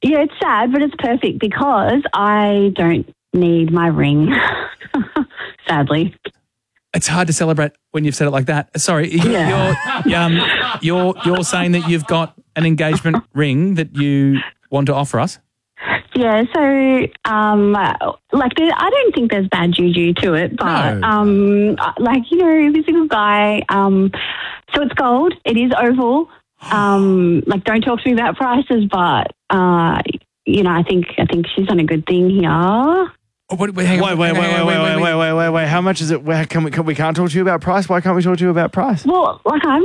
Yeah, it's sad, but it's perfect because I don't need my ring, sadly. It's hard to celebrate when you've said it like that. Sorry, you're saying that you've got an engagement ring that you want to offer us? Yeah, so, I don't think there's bad juju to it, but, he's a good guy. So it's gold. It is oval. Don't talk to me about prices, but, I think she's done a good thing here. Wait. How much is it? We can't talk to you about price? Why can't we talk to you about price? Well, I'm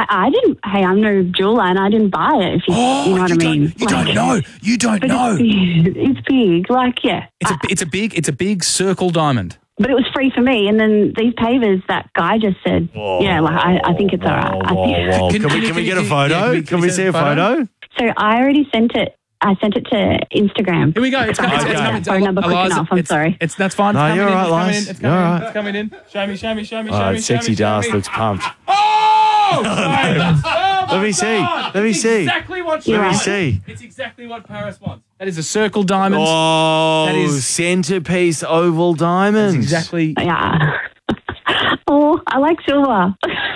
no jeweler and I didn't buy it, if you know what I mean. You don't know. You don't know. It's big. It's a big circle diamond. But it was free for me. And then these pavers, that guy just said, I think it's all right. Can we get a photo? Can we see a photo? So I already sent it. I sent it to Instagram. Here we go. It's coming. Phone number quick enough. I'm sorry. That's fine. No, you're right, Liz. It's coming in. Show me. Sexy Darth looks pumped. Oh! Let me see. Let me see. Exactly what Let me see. It's exactly what Paris wants. That is a circle diamond. Oh, that is centerpiece oval diamond. Exactly. Yeah. Oh, I like silver.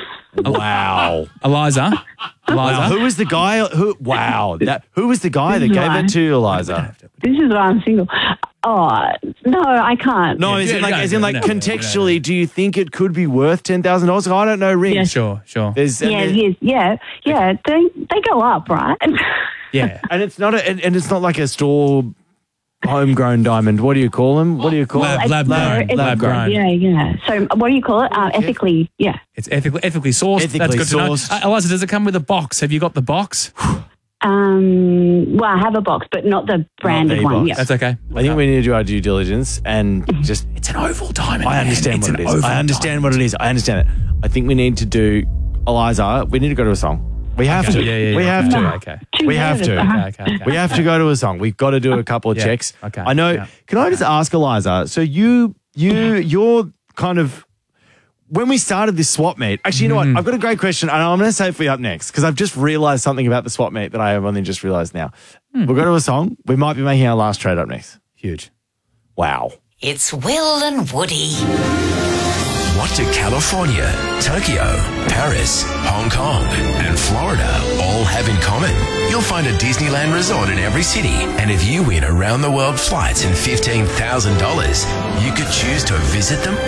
Wow. Eliza. Wow. Who was the guy? Who was the guy that gave it to you, Eliza? This is why I'm single. Oh, no, I can't. No, contextually, do you think it could be worth $10,000? I don't know rings. Yeah. Sure. Yeah. They go up, right? Yeah. And it's not like a store homegrown diamond. What do you call them? Lab grown. Yeah. So what do you call it? Ethically, yeah. It's ethically sourced. That's good to know. Eliza, does it come with a box? Have you got the box? Well, I have a box, but not the branded one. Yeah. That's okay. I think we need to do our due diligence and just... It's an oval diamond. I understand what it is. I understand what it is. I understand it. I think we need to do... Eliza, we need to go to a song. We have to. Yeah. We have to. Okay. We have to. Okay. We have to go to a song. We've got to do a couple of checks. Okay. I know. Yeah. Can I just ask Eliza? So you're kind of... When we started this swap meet, actually, you know what? I've got a great question, and I'm going to save for you up next because I've just realised something about the swap meet that I have only just realised now. We'll go to a song. We might be making our last trade up next. Huge. Wow. It's Will and Woody. What do California, Tokyo, Paris, Hong Kong, and Florida all have in common? You'll find a Disneyland resort in every city. And if you win around-the-world flights and $15,000, you could choose to visit them